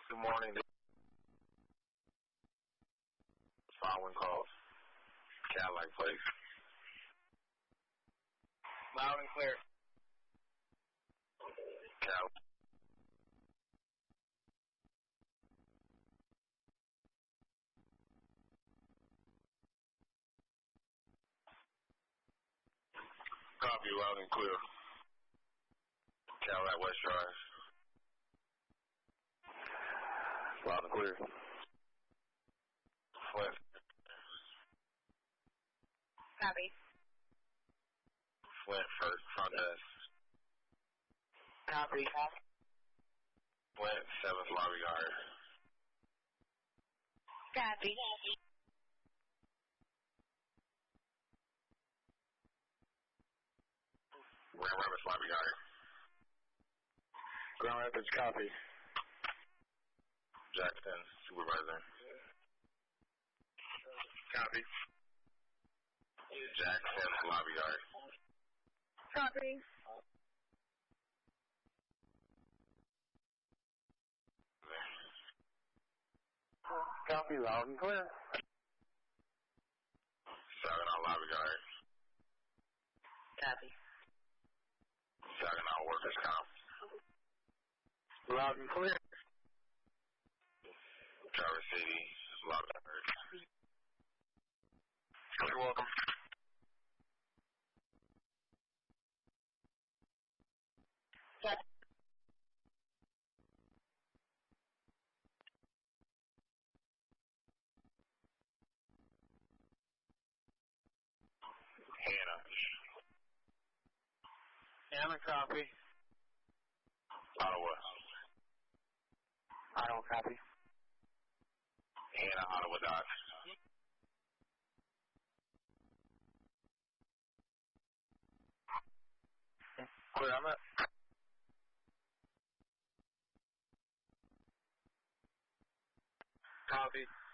Good morning. Following calls. Cadillac Place. Loud and clear. Cadillac. Copy, loud and clear. Cadillac West Drive. Loud and clear. Flint. Copy. Flint first, front desk. Copy. Flint, 7th lobby yard. Copy. Grand Rapids lobby yard. Grand Rapids, copy. Jackson, supervisor. Copy. Jackson, lobby yard. Copy. Copy, loud and clear. Saginaw lobby yard. Copy. Saginaw workers comp. Loud and clear. Traverse City lobby yard. You're welcome. Copy. Hannah. Hannah, copy. Ottawa. Ottawa, copy. Hannah, Ottawa Dock. Clear on that. Copy.